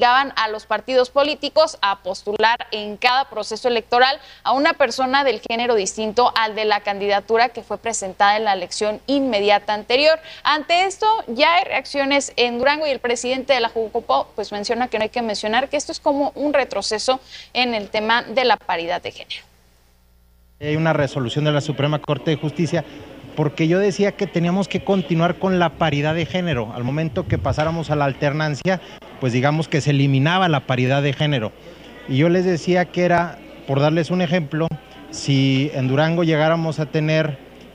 obligaban a los partidos políticos a postular en cada proceso electoral a una persona del género distinto al de la candidatura que fue presentada en la elección inmediata anterior. Ante esto ya hay reacciones en Durango y el presidente de la Jucopo pues menciona que no hay que mencionar que esto es como un retroceso en el tema de la paridad de género. Hay una resolución de la Suprema Corte de Justicia porque yo decía que teníamos que continuar con la paridad de género. Al momento que pasáramos a la alternancia, pues digamos que se eliminaba la paridad de género. Y yo les decía que era, por darles un ejemplo, si en Durango llegáramos a tener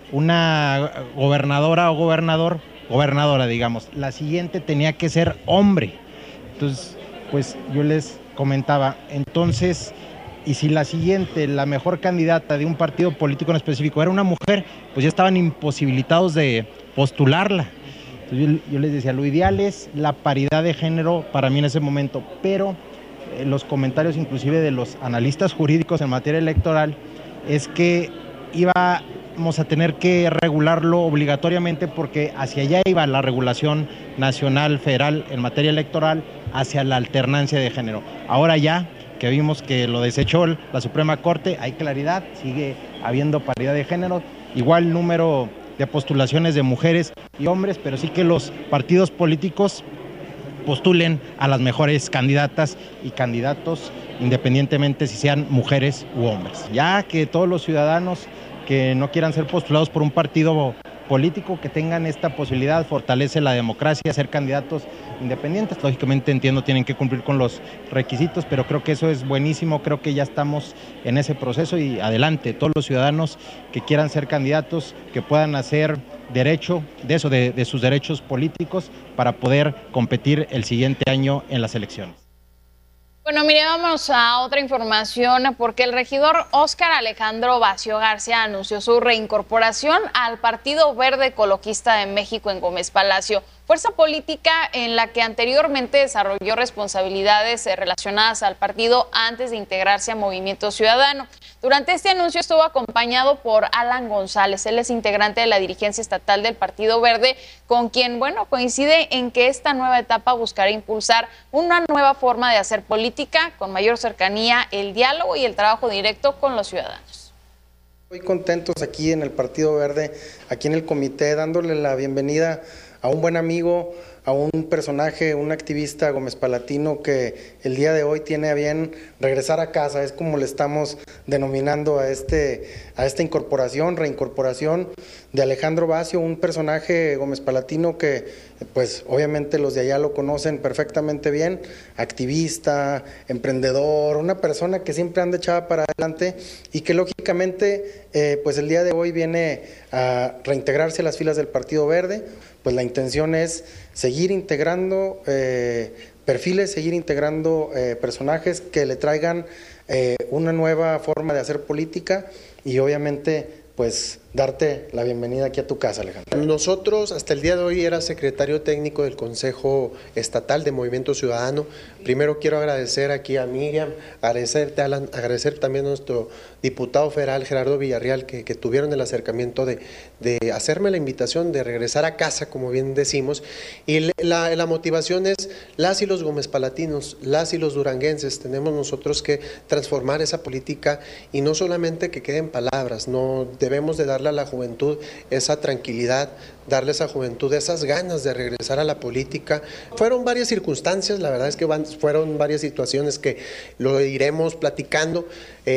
una gobernadora o gobernadora, digamos, la siguiente tenía que ser hombre. Entonces, pues yo les comentaba, entonces, y si la siguiente, la mejor candidata de un partido político en específico era una mujer, pues ya estaban imposibilitados de postularla. Entonces yo les decía, lo ideal es la paridad de género para mí en ese momento, pero los comentarios inclusive de los analistas jurídicos en materia electoral es que íbamos a tener que regularlo obligatoriamente porque hacia allá iba la regulación nacional, federal en materia electoral, hacia la alternancia de género. Ahora ya que vimos que lo desechó la Suprema Corte, hay claridad, sigue habiendo paridad de género, igual número de postulaciones de mujeres y hombres, pero sí que los partidos políticos postulen a las mejores candidatas y candidatos, independientemente si sean mujeres u hombres. Ya que todos los ciudadanos que no quieran ser postulados por un partido político, que tengan esta posibilidad, fortalece la democracia, ser candidatos independientes. Lógicamente entiendo, tienen que cumplir con los requisitos, pero creo que eso es buenísimo, creo que ya estamos en ese proceso y adelante, todos los ciudadanos que quieran ser candidatos, que puedan hacer derecho de sus derechos políticos para poder competir el siguiente año en las elecciones. Bueno, mire, vamos a otra información porque el regidor Óscar Alejandro Bacio García anunció su reincorporación al Partido Verde Ecologista de México en Gómez Palacio, fuerza política en la que anteriormente desarrolló responsabilidades relacionadas al partido antes de integrarse a Movimiento Ciudadano. Durante este anuncio estuvo acompañado por Alan González, él es integrante de la dirigencia estatal del Partido Verde, con quien, coincide en que esta nueva etapa buscará impulsar una nueva forma de hacer política con mayor cercanía, el diálogo y el trabajo directo con los ciudadanos. Muy contentos aquí en el Partido Verde, aquí en el comité, dándole la bienvenida a un buen amigo, a un personaje, un activista gómezpalatino que el día de hoy tiene a bien regresar a casa, es como le estamos denominando a esta reincorporación de Alejandro Bacio, un personaje gómezpalatino que pues obviamente los de allá lo conocen perfectamente bien, activista, emprendedor, una persona que siempre anda echada para adelante y que lógicamente pues el día de hoy viene a reintegrarse a las filas del Partido Verde. Pues la intención es seguir integrando perfiles, seguir integrando personajes que le traigan una nueva forma de hacer política y obviamente pues darte la bienvenida aquí a tu casa, Alejandro. Nosotros hasta el día de hoy era secretario técnico del Consejo Estatal de Movimiento Ciudadano. Primero quiero agradecer aquí a Miriam, agradecerte Alan, agradecer también a nuestro diputado federal Gerardo Villarreal que tuvieron el acercamiento de hacerme la invitación de regresar a casa, como bien decimos, y la motivación es las y los gómezpalatinos, las y los duranguenses, tenemos nosotros que transformar esa política y no solamente que queden palabras, no debemos de darle a la juventud esa tranquilidad, darle a esa juventud esas ganas de regresar a la política. Fueron varias circunstancias, la verdad es que fueron varias situaciones que lo iremos platicando.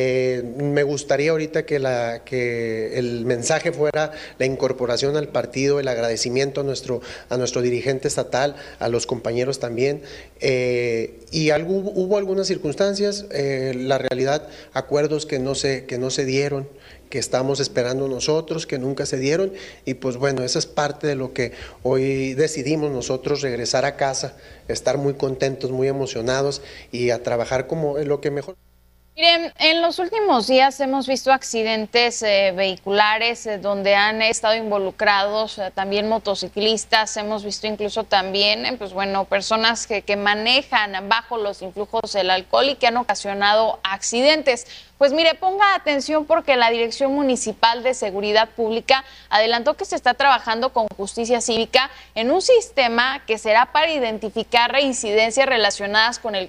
Me gustaría ahorita que el mensaje fuera la incorporación al partido, el agradecimiento a nuestro dirigente estatal, a los compañeros también. Y hubo algunas circunstancias, la realidad, acuerdos que no se dieron, que estamos esperando nosotros, que nunca se dieron, y pues bueno, esa es parte de lo que hoy decidimos nosotros, regresar a casa, estar muy contentos, muy emocionados y a trabajar como lo que mejor. Miren, en los últimos días hemos visto accidentes vehiculares donde han estado involucrados también motociclistas, hemos visto incluso también, pues bueno, personas que manejan bajo los influjos del alcohol y que han ocasionado accidentes. Pues mire, ponga atención porque la Dirección Municipal de Seguridad Pública adelantó que se está trabajando con Justicia Cívica en un sistema que será para identificar reincidencias relacionadas con el